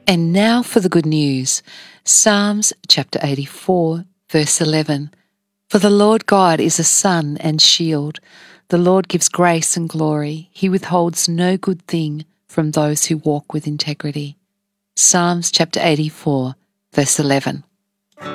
And now for the good news. Psalms chapter 84, verse 11. For the Lord God is a sun and shield. The Lord gives grace and glory. He withholds no good thing from those who walk with integrity. Psalms chapter 84, verse 11.